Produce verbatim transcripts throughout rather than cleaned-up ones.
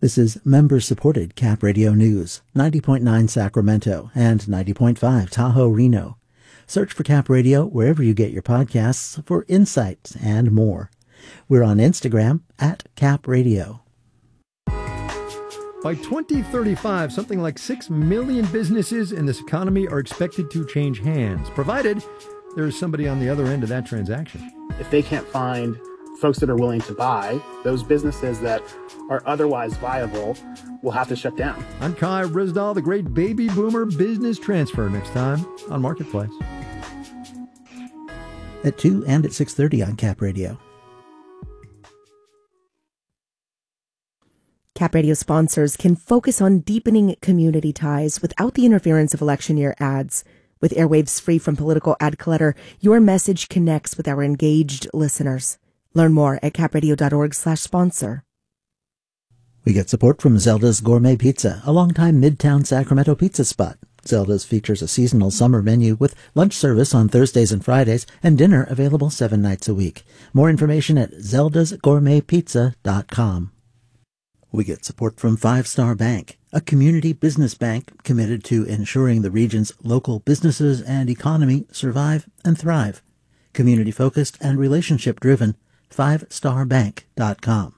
This is member-supported Cap Radio News, ninety point nine Sacramento and ninety point five Tahoe, Reno. Search for Cap Radio wherever you get your podcasts for insights and more. We're on Instagram at Cap Radio. By twenty thirty-five, something like six million businesses in this economy are expected to change hands, provided there is somebody on the other end of that transaction. If they can't find folks that are willing to buy, those businesses that are otherwise viable will have to shut down. I'm Kai Rizdal, the great baby boomer business transfer, next time on Marketplace. At two and at six thirty on Cap Radio. Cap Radio sponsors can focus on deepening community ties without the interference of election year ads. With airwaves free from political ad clutter, your message connects with our engaged listeners. Learn more at capradio.org slash sponsor. We get support from Zelda's Gourmet Pizza, a longtime Midtown Sacramento pizza spot. Zelda's features a seasonal summer menu with lunch service on Thursdays and Fridays and dinner available seven nights a week. More information at zeldas gourmet pizza dot com. We get support from Five Star Bank, a community business bank committed to ensuring the region's local businesses and economy survive and thrive. Community-focused and relationship-driven, five star bank dot com.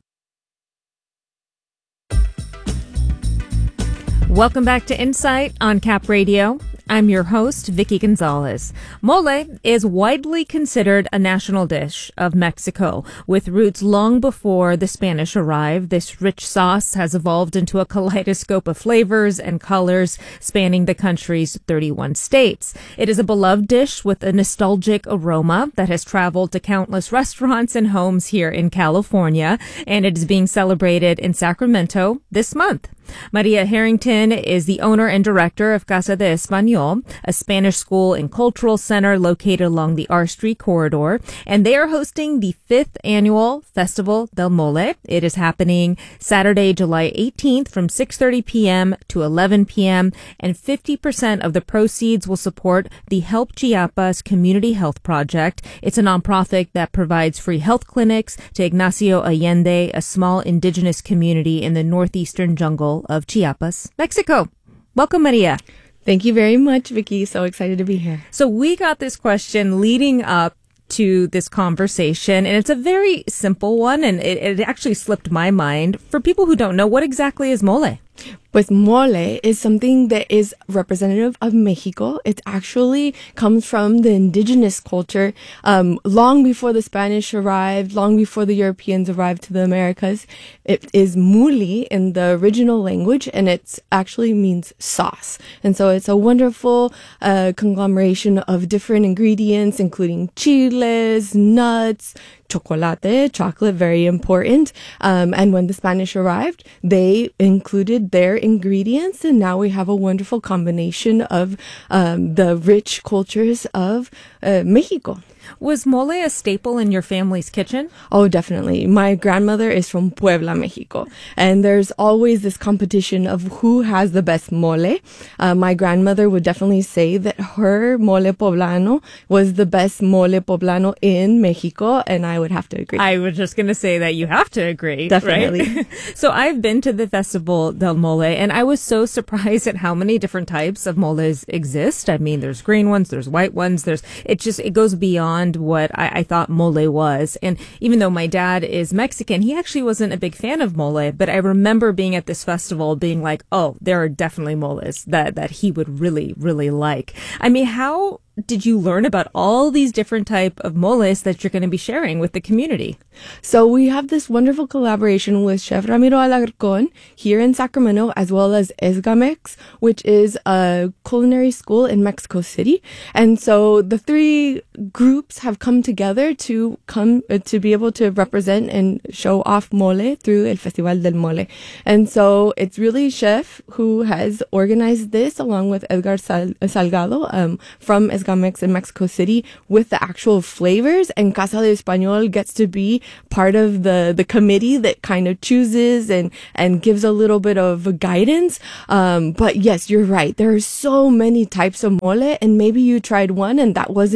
Welcome back to Insight on Cap Radio. I'm your host, Vicky Gonzalez. Mole is widely considered a national dish of Mexico. With roots long before the Spanish arrived, this rich sauce has evolved into a kaleidoscope of flavors and colors spanning the country's thirty-one states. It is a beloved dish with a nostalgic aroma that has traveled to countless restaurants and homes here in California, and it is being celebrated in Sacramento this month. Maria Harrington is the owner and director of Casa de Español, a Spanish school and cultural center located along the R Street corridor, and they are hosting the fifth annual Festival del Mole. It is happening Saturday, July eighteenth from six thirty p.m. to eleven p.m., and fifty percent of the proceeds will support the Help Chiapas Community Health Project. It's a nonprofit that provides free health clinics to Ignacio Allende, a small indigenous community in the northeastern jungle of Chiapas, Mexico. Welcome, Maria. Thank you very much, Vicky. So excited to be here. So we got this question leading up to this conversation, and it's a very simple one, and it, it actually slipped my mind. For people who don't know, what exactly is mole? Pues mole is something that is representative of Mexico. It actually comes from the indigenous culture um, long before the Spanish arrived, long before the Europeans arrived to the Americas. It is muli in the original language, and it actually means sauce. And so it's a wonderful uh, conglomeration of different ingredients, including chiles, nuts, chocolate, chocolate, very important. Um, and when the Spanish arrived, they included their ingredients, and now we have a wonderful combination of um, the rich cultures of uh, Mexico. Was mole a staple in your family's kitchen? Oh, definitely. My grandmother is from Puebla, Mexico, and there's always this competition of who has the best mole. Uh, my grandmother would definitely say that her mole poblano was the best mole poblano in Mexico, and I would have to agree. I was just going to say that you have to agree. Definitely. Right? So I've been to the Festival del Mole, and I was so surprised at how many different types of moles exist. I mean, there's green ones, there's white ones, there's, it just, it goes beyond what I, I thought mole was. And even though my dad is Mexican, he actually wasn't a big fan of mole, but I remember being at this festival being like, oh, there are definitely moles that, that he would really, really like. I mean, how did you learn about all these different type of moles that you're going to be sharing with the community? So we have this wonderful collaboration with Chef Ramiro Alarcón here in Sacramento, as well as Esgamex, which is a culinary school in Mexico City. And so the three groups have come together to come uh, to be able to represent and show off mole through El Festival del Mole. And so it's really Chef who has organized this along with Edgar Sal- Salgado um, from Esgamex Esgamex in Mexico City with the actual flavors, and Casa de Español gets to be part of the, the committee that kind of chooses and, and gives a little bit of guidance. Um, but yes, you're right. There are so many types of mole, and maybe you tried one and that wasn't your flavor.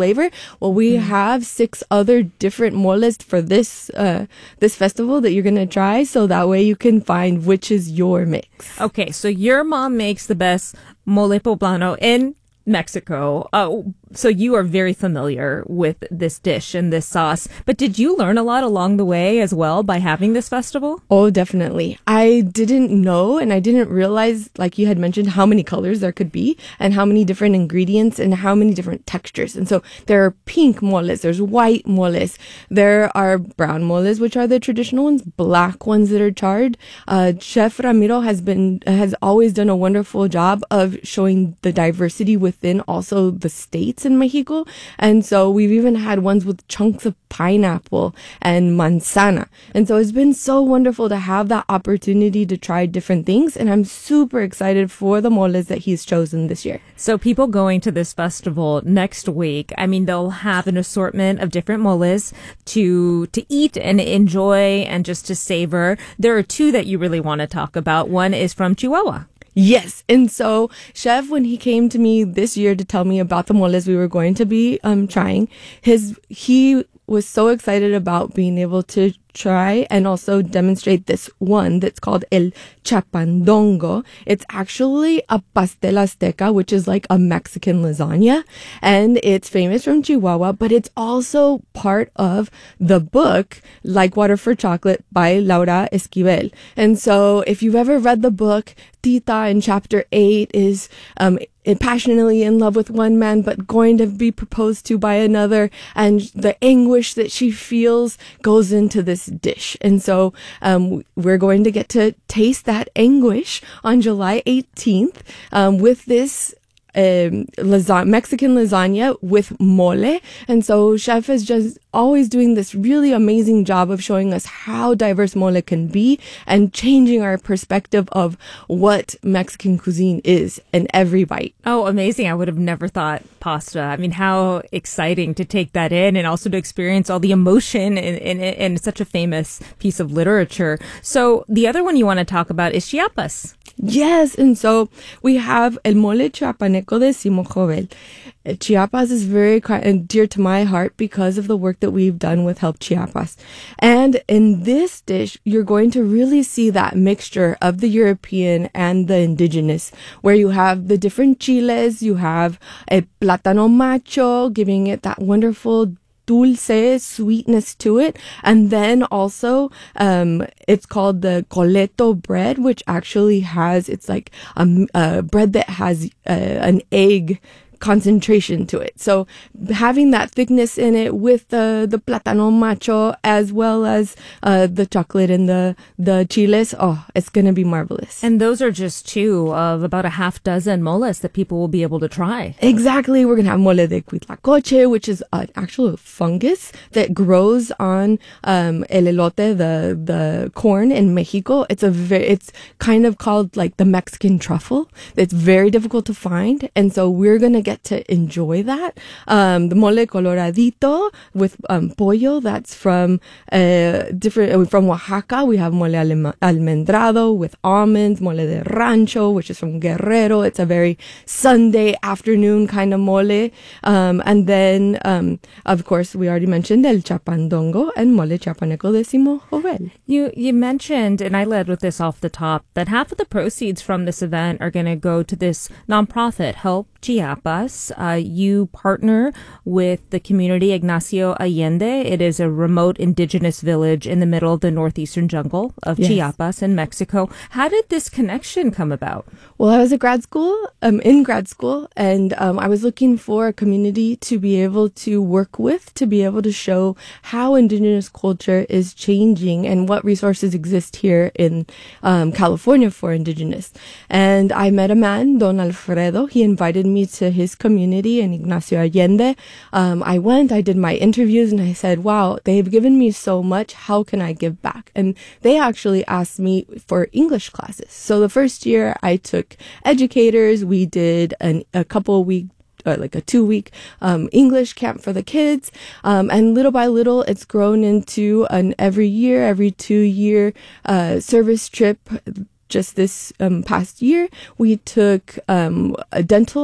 flavor. Well, we mm. have six other different moles for this uh, this festival that you're going to try, so that way you can find which is your mix. Okay, so your mom makes the best mole poblano in Mexico. Uh, so you are very familiar with this dish and this sauce. But did you learn a lot along the way as well by having this festival? Oh, definitely. I didn't know and I didn't realize, like you had mentioned, how many colors there could be and how many different ingredients and how many different textures. And so there are pink moles, there's white moles, there are brown moles, which are the traditional ones, black ones that are charred. Uh, Chef Ramiro has been, has always done a wonderful job of showing the diversity within also the states in Mexico. And so we've even had ones with chunks of pineapple and manzana. And so it's been so wonderful to have that opportunity to try different things. And I'm super excited for the moles that he's chosen this year. So people going to this festival next week, I mean, they'll have an assortment of different moles to, to eat and enjoy and just to savor. There are two that you really want to talk about. One is from Chihuahua. Yes. And so Chef, when he came to me this year to tell me about the moles we were going to be um, trying, his he was so excited about being able to try and also demonstrate this one that's called El Chapandongo. It's actually a pastel azteca, which is like a Mexican lasagna, and it's famous from Chihuahua, but it's also part of the book Like Water for Chocolate by Laura Esquivel. And so if you've ever read the book, Tita in chapter eight is um passionately in love with one man, but going to be proposed to by another, and the anguish that she feels goes into this dish. And so um, we're going to get to taste that anguish on July eighteenth um, with this um, lasagna, Mexican lasagna with mole. And so Chef is just always doing this really amazing job of showing us how diverse mole can be and changing our perspective of what Mexican cuisine is in every bite. Oh, amazing. I would have never thought pasta. I mean, how exciting to take that in and also to experience all the emotion in, in, in such a famous piece of literature. So the other one you want to talk about is Chiapas. Yes, and so we have El Mole Chiapaneco de Simo Jovel. Chiapas is very dear to my heart because of the work that we've done with Help Chiapas. And in this dish, you're going to really see that mixture of the European and the indigenous, where you have the different chiles, you have a plátano macho, giving it that wonderful dulce sweetness to it. And then also, um, it's called the coleto bread, which actually has, it's like a, a bread that has uh, an egg concentration to it. So having that thickness in it with the the plátano macho as well as uh, the chocolate and the the chiles, oh, it's going to be marvelous. And those are just two of about a half dozen moles that people will be able to try. Exactly. We're going to have mole de Cuitlacoche, which is an actual fungus that grows on um, el elote, the the corn in Mexico. It's a very, it's kind of called like the Mexican truffle. It's very difficult to find, and so we're going to get to enjoy that. Um, the mole coloradito with um, pollo, that's from uh, different, from Oaxaca. We have mole almendrado with almonds, mole de rancho, which is from Guerrero. It's a very Sunday afternoon kind of mole. Um, and then, um, of course, we already mentioned el chapandongo and mole chiapaneco de Simo Jovel. You, you mentioned, and I led with this off the top, that half of the proceeds from this event are going to go to this nonprofit, Help Chiapas. Uh, you partner with the community Ignacio Allende. It is a remote indigenous village in the middle of the northeastern jungle of yes. Chiapas in Mexico. How did this connection come about? Well, I was at grad school, um, in grad school, and um, I was looking for a community to be able to work with, to be able to show how indigenous culture is changing and what resources exist here in um, California for indigenous. And I met a man, Don Alfredo. He invited me to his community in Ignacio Allende. Um, I went, I did my interviews, and I said, wow, they've given me so much. How can I give back? And they actually asked me for English classes. So the first year I took educators. We did an, a couple of weeks Uh, like a two-week um, English camp for the kids. Um, and little by little, it's grown into an every year, every two-year uh, service trip. Just this um, past year, we took um, a dental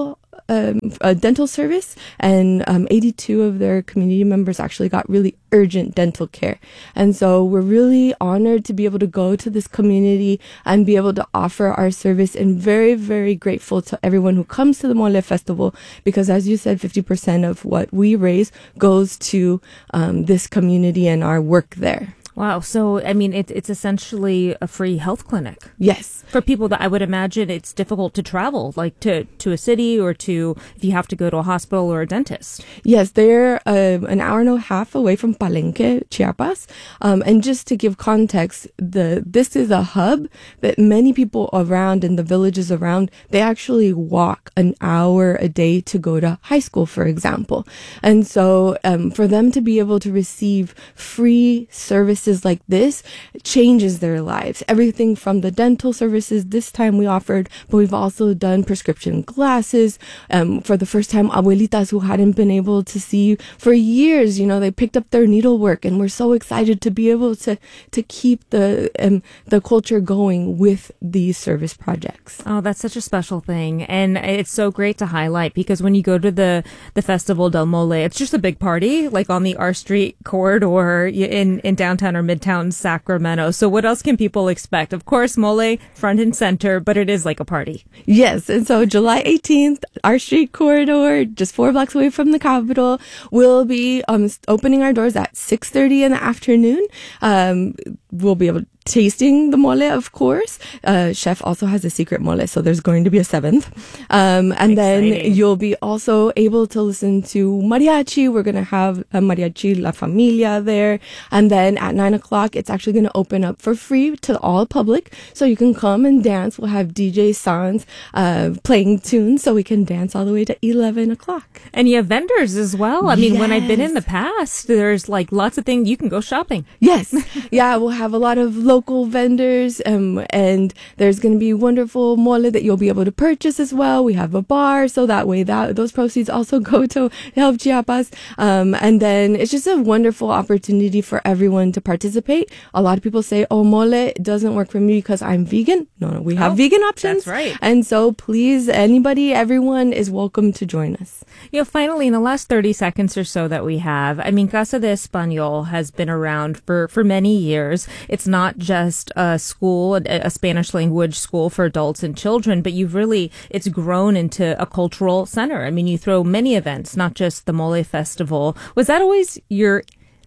um, a dental service, and um, eighty-two of their community members actually got really urgent dental care. And so we're really honored to be able to go to this community and be able to offer our service, and very, very grateful to everyone who comes to the Mole Festival, because as you said, fifty percent of what we raise goes to um, this community and our work there. Wow. So, I mean, it, it's essentially a free health clinic. Yes. For people that I would imagine it's difficult to travel, like to, to a city, or to, if you have to go to a hospital or a dentist. Yes, they're uh, an hour and a half away from Palenque, Chiapas. Um, and just to give context, the this is a hub that many people around in the villages around, they actually walk an hour a day to go to high school, for example. And so um, for them to be able to receive free services like this changes their lives. Everything from the dental services this time we offered, but we've also done prescription glasses. Um, for the first time, abuelitas who hadn't been able to see for years, you know, they picked up their needlework, and we're so excited to be able to to keep the um, the culture going with these service projects. Oh, that's such a special thing, and it's so great to highlight, because when you go to the the Festival del Mole, it's just a big party, like on the R Street corridor in in downtown or midtown Sacramento. So what else can people expect? Of course, mole front and center, but it is like a party. Yes. And so July eighteenth, our street corridor, just four blocks away from the Capitol, we'll be um, opening our doors at six thirty in the afternoon. Um, we'll be able to tasting the mole, of course. Uh, chef also has a secret mole, so there's going to be a seventh. Um, and Exciting. Then you'll be also able to listen to mariachi. We're going to have a mariachi La Familia there. And then at nine o'clock, it's actually going to open up for free to all public. So you can come and dance. We'll have D J Sans uh, playing tunes, so we can dance all the way to eleven o'clock. And you have vendors as well. I mean, yes. when I've been in the past, there's like lots of things. You can go shopping. Yes. Yeah, we'll have a lot of local vendors, um, and there's going to be wonderful mole that you'll be able to purchase as well. We have a bar, so that way that those proceeds also go to help Chiapas. Um, and then it's just a wonderful opportunity for everyone to participate. A lot of people say, oh, mole doesn't work for me because I'm vegan. No, no, we have oh, vegan options. That's right. And so please, anybody, everyone is welcome to join us. You know, finally, in the last thirty seconds or so that we have, I mean, Casa de Español has been around for, for many years. It's not just a school, a, a Spanish language school for adults and children, but you've really, it's grown into a cultural center. I mean, you throw many events, not just the Mole Festival. Was that always your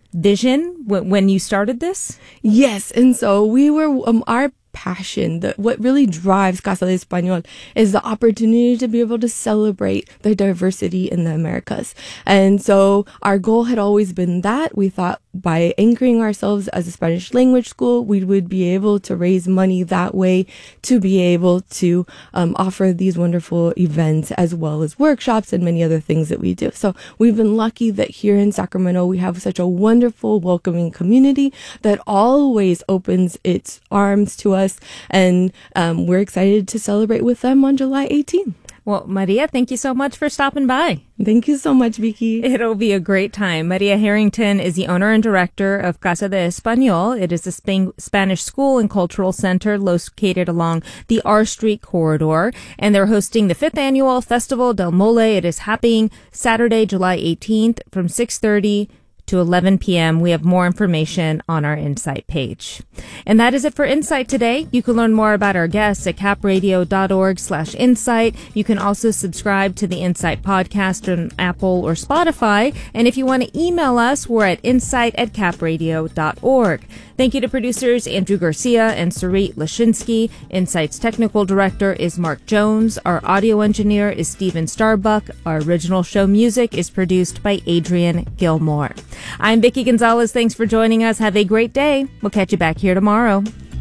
vision w- when you started this? Yes. And so we were, um, our passion, the, what really drives Casa de Español is the opportunity to be able to celebrate the diversity in the Americas. And so our goal had always been that. We thought by anchoring ourselves as a Spanish language school, we would be able to raise money that way to be able to um, offer these wonderful events, as well as workshops and many other things that we do. So we've been lucky that here in Sacramento, we have such a wonderful, welcoming community that always opens its arms to us. And um, we're excited to celebrate with them on July eighteenth. Well, Maria, thank you so much for stopping by. Thank you so much, Vicky. It'll be a great time. Maria Harrington is the owner and director of Casa de Español. It is a Sp- Spanish school and cultural center located along the R Street corridor, and they're hosting the fifth annual Festival del Mole. It is happening Saturday, July eighteenth from six thirty to eleven p.m. We have more information on our Insight page. And that is it for Insight today. You can learn more about our guests at capradio.org slash insight. You can also subscribe to the Insight podcast on Apple or Spotify. And if you want to email us, we're at insight at capradio dot org. Thank you to producers Andrew Garcia and Sarit Lashinsky. Insight's technical director is Mark Jones. Our audio engineer is Steven Starbuck. Our original show music is produced by Adrian Gilmore. I'm Vicky Gonzalez. Thanks for joining us. Have a great day. We'll catch you back here tomorrow.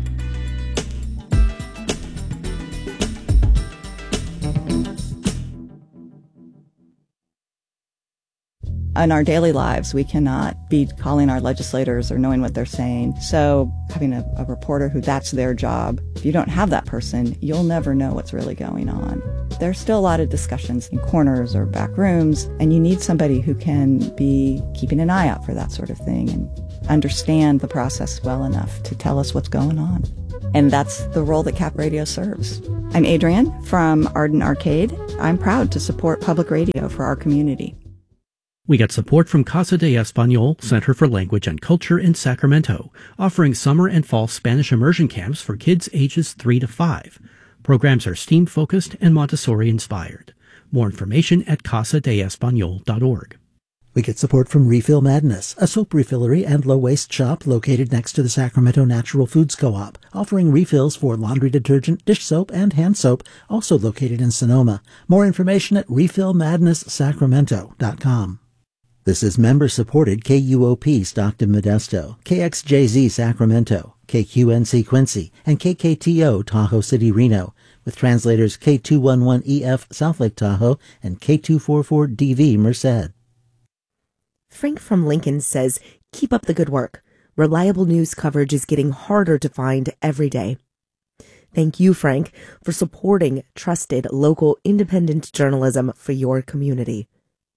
In our daily lives, we cannot be calling our legislators or knowing what they're saying. So having a, a reporter who that's their job, if you don't have that person, you'll never know what's really going on. There's still a lot of discussions in corners or back rooms, and you need somebody who can be keeping an eye out for that sort of thing and understand the process well enough to tell us what's going on. And that's the role that Cap Radio serves. I'm Adrienne from Arden Arcade. I'm proud to support public radio for our community. We get support from Casa de Español, Center for Language and Culture in Sacramento, offering summer and fall Spanish immersion camps for kids ages three to five. Programs are STEAM-focused and Montessori-inspired. More information at casa de español dot org. We get support from Refill Madness, a soap refillery and low-waste shop located next to the Sacramento Natural Foods Co-op, offering refills for laundry detergent, dish soap, and hand soap, also located in Sonoma. More information at refill madness sacramento dot com. This is member-supported K U O P Stockton Modesto, K X J Z Sacramento, K Q N C Quincy, and K K T O Tahoe City Reno, with translators K two eleven E F South Lake Tahoe and K two forty-four D V Merced. Frank from Lincoln says, keep up the good work. Reliable news coverage is getting harder to find every day. Thank you, Frank, for supporting trusted local independent journalism for your community.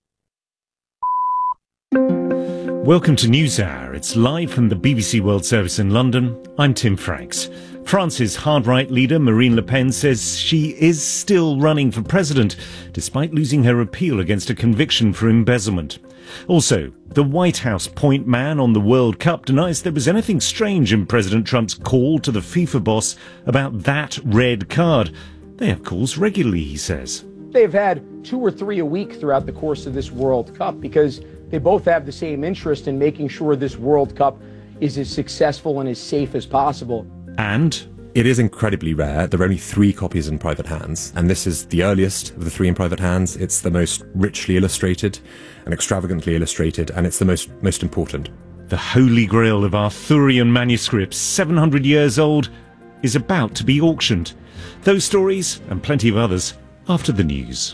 Welcome to NewsHour. It's live from the B B C World Service in London. I'm Tim Franks. France's hard-right leader Marine Le Pen says she is still running for president, despite losing her appeal against a conviction for embezzlement. Also, the White House point man on the World Cup denies there was anything strange in President Trump's call to the FIFA boss about that red card. They have calls regularly, he says. They've had two or three a week throughout the course of this World Cup because they both have the same interest in making sure this World Cup is as successful and as safe as possible. And it is incredibly rare. There are only three copies in private hands, and this is the earliest of the three in private hands. It's the most richly illustrated and extravagantly illustrated, and it's the most most important. The holy grail of Arthurian manuscripts, seven hundred years old, is about to be auctioned. Those stories and plenty of others after the news.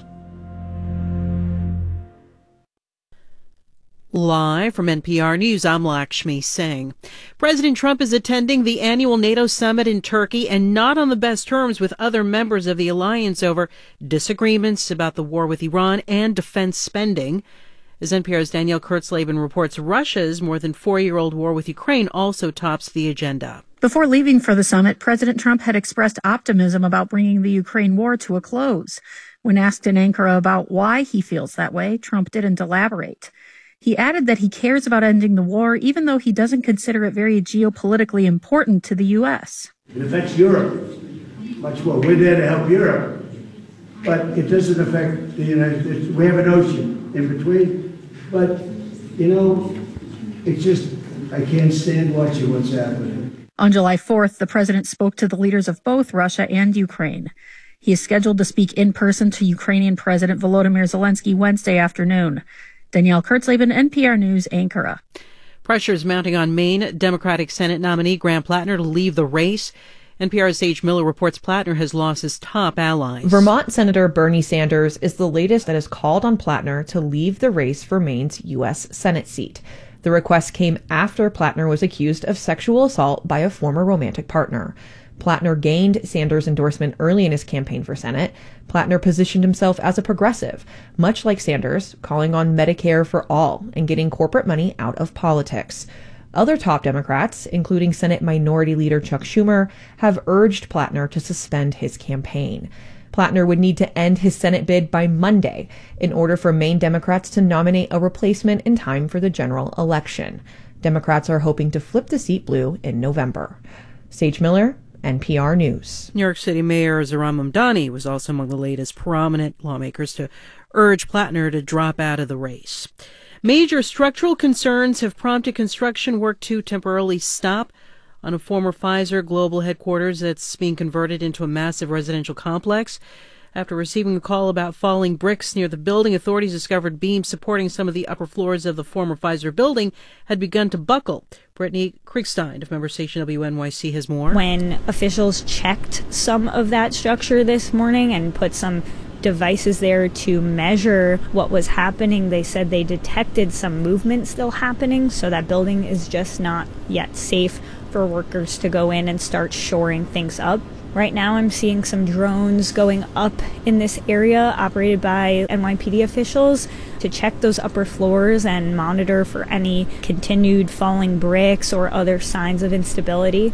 Live from N P R News, I'm Lakshmi Singh. President Trump is attending the annual NATO summit in Turkey and not on the best terms with other members of the alliance over disagreements about the war with Iran and defense spending. As N P R's Danielle Kurtzleben reports, Russia's more than four-year-old war with Ukraine also tops the agenda. Before leaving for the summit, President Trump had expressed optimism about bringing the Ukraine war to a close. When asked in Ankara about why he feels that way, Trump didn't elaborate. He added that he cares about ending the war, even though he doesn't consider it very geopolitically important to the U S. It affects Europe much more. We're there to help Europe, but it doesn't affect the United States. We have an ocean in between, but, you know, it's just, I can't stand watching what's happening. On July fourth, the president spoke to the leaders of both Russia and Ukraine. He is scheduled to speak in person to Ukrainian President Volodymyr Zelensky Wednesday afternoon. Danielle Kurtzleben, N P R News, Ankara. Pressure is mounting on Maine Democratic Senate nominee Graham Plattner to leave the race. N P R's Sage Miller reports Plattner has lost his top allies. Vermont Senator Bernie Sanders is the latest that has called on Plattner to leave the race for Maine's U S Senate seat. The request came after Plattner was accused of sexual assault by a former romantic partner. Plattner gained Sanders' endorsement early in his campaign for Senate. Plattner positioned himself as a progressive, much like Sanders, calling on Medicare for all and getting corporate money out of politics. Other top Democrats, including Senate Minority Leader Chuck Schumer, have urged Plattner to suspend his campaign. Plattner would need to end his Senate bid by Monday in order for Maine Democrats to nominate a replacement in time for the general election. Democrats are hoping to flip the seat blue in November. Sage Miller, N P R News. New York City Mayor Zohran Mamdani was also among the latest prominent lawmakers to urge Plattner to drop out of the race. Major structural concerns have prompted construction work to temporarily stop on a former Pfizer global headquarters that's being converted into a massive residential complex. After receiving a call about falling bricks near the building, authorities discovered beams supporting some of the upper floors of the former Pfizer building had begun to buckle. Brittany Kriegstein of member station W N Y C has more. When officials checked some of that structure this morning and put some devices there to measure what was happening, they said they detected some movement still happening, so that building is just not yet safe for workers to go in and start shoring things up. Right now I'm seeing some drones going up in this area operated by N Y P D officials to check those upper floors and monitor for any continued falling bricks or other signs of instability.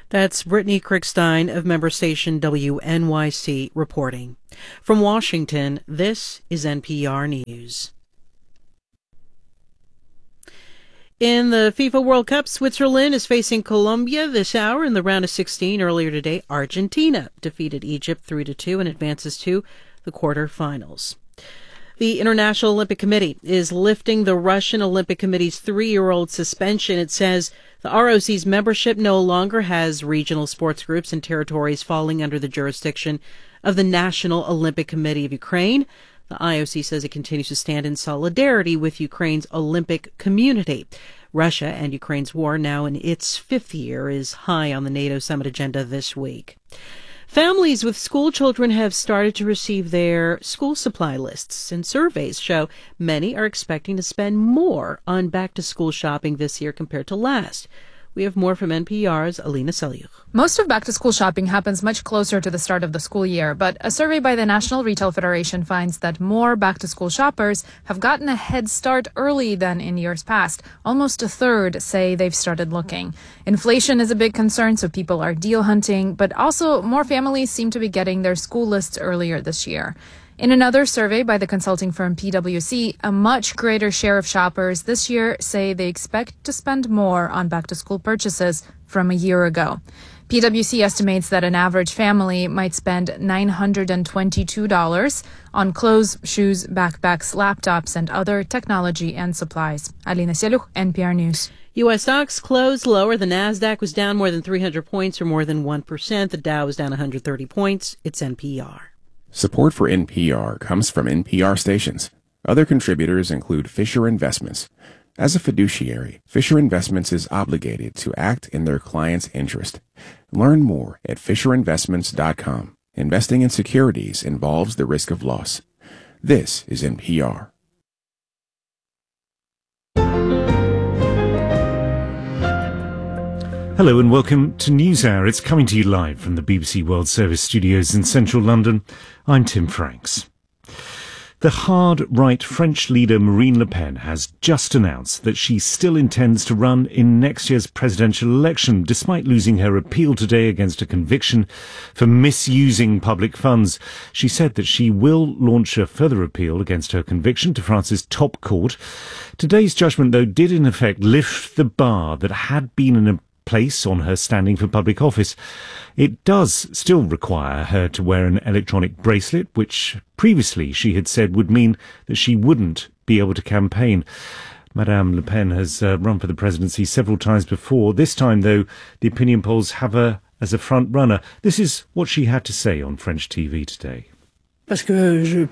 That's Brittany Krickstein of member station W N Y C reporting. From Washington, this is N P R News. In the FIFA World Cup, Switzerland is facing Colombia this hour in the round of sixteen. Earlier today, Argentina defeated Egypt three to two and advances to the quarterfinals. The International Olympic Committee is lifting the Russian Olympic Committee's three-year-old suspension. It says the R O C's membership no longer has regional sports groups and territories falling under the jurisdiction of the National Olympic Committee of Ukraine. The I O C says it continues to stand in solidarity with Ukraine's Olympic community. Russia and Ukraine's war, now in its fifth year, is high on the NATO summit agenda this week. Families with school children have started to receive their school supply lists, and surveys show many are expecting to spend more on back-to-school shopping this year compared to last. We have more from N P R's Alina Selyukh. Most of back-to-school shopping happens much closer to the start of the school year, but a survey by the National Retail Federation finds that more back-to-school shoppers have gotten a head start early than in years past. Almost a third say they've started looking. Inflation is a big concern, so people are deal hunting, but also more families seem to be getting their school lists earlier this year. In another survey by the consulting firm P W C, a much greater share of shoppers this year say they expect to spend more on back-to-school purchases from a year ago. P W C estimates that an average family might spend nine hundred twenty-two dollars on clothes, shoes, backpacks, laptops, and other technology and supplies. Alina Selyukh, N P R News. U S stocks closed lower. The Nasdaq was down more than three hundred points, or more than one percent. The Dow was down one hundred thirty points. It's N P R. Support for N P R comes from N P R stations. Other contributors include Fisher Investments. As a fiduciary, Fisher Investments is obligated to act in their client's interest. Learn more at fisher investments dot com. Investing in securities involves the risk of loss. This is N P R. Hello and welcome to NewsHour. It's coming to you live from the B B C World Service studios in central London. I'm Tim Franks. The hard-right French leader Marine Le Pen has just announced that she still intends to run in next year's presidential election, despite losing her appeal today against a conviction for misusing public funds. She said that she will launch a further appeal against her conviction to France's top court. Today's judgment, though, did in effect lift the bar that had been in a place on her standing for public office. It does still require her to wear an electronic bracelet, which previously she had said would mean that she wouldn't be able to campaign. Madame Le Pen has uh, run for the presidency several times before. This time, though, the opinion polls have her as a front runner. This is what she had to say on French T V today. I think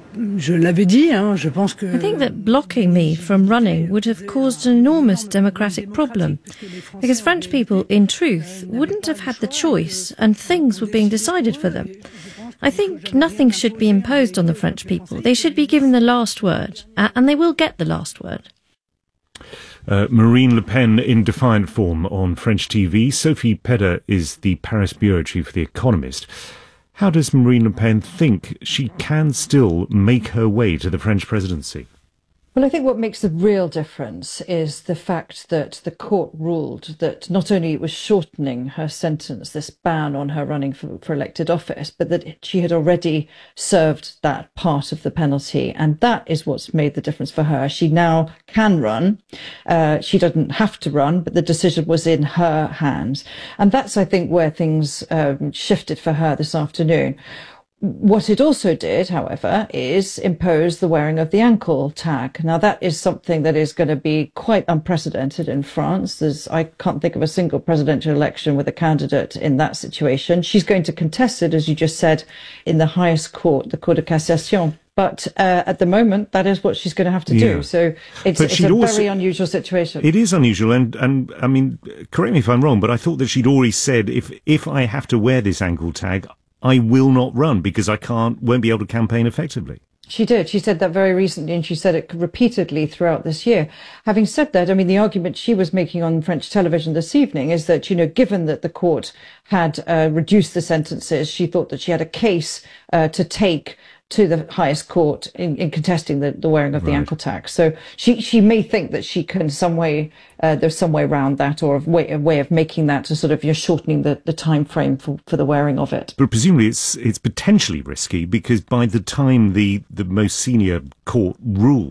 that blocking me from running would have caused an enormous democratic problem, because French people, in truth, wouldn't have had the choice and things were being decided for them. I think nothing should be imposed on the French people. They should be given the last word, and they will get the last word. Uh, Marine Le Pen in defiant form on French T V. Sophie Pedder is the Paris bureau chief for The Economist. How does Marine Le Pen think she can still make her way to the French presidency? Well, I think what makes the real difference is the fact that the court ruled that not only it was shortening her sentence, this ban on her running for, for elected office, but that she had already served that part of the penalty. And that is what's made the difference for her. She now can run. Uh, she doesn't have to run, but the decision was in her hands. And that's, I think, where things um, shifted for her this afternoon. What it also did, however, is impose the wearing of the ankle tag. Now, that is something that is going to be quite unprecedented in France. There's, I can't think of a single presidential election with a candidate in that situation. She's going to contest it, as you just said, in the highest court, the Cour de Cassation. But uh, at the moment, that is what she's going to have to Yeah. do. So it's, it's a also, very unusual situation. It is unusual, and, and I mean, correct me if I'm wrong, but I thought that she'd already said, if if I have to wear this ankle tag, I will not run because I can't, won't be able to campaign effectively. She did. She said that very recently, and she said it repeatedly throughout this year. Having said that, I mean, the argument she was making on French television this evening is that, you know, given that the court had uh, reduced the sentences, she thought that she had a case uh, to take to the highest court in, in contesting the, the wearing of the Right. ankle tax. So she, she may think that she can some way, uh, there's some way around that, or a way, a way of making that to sort of, you're shortening the, the time frame for, for the wearing of it. But presumably it's it's potentially risky because by the time the, the most senior court rules,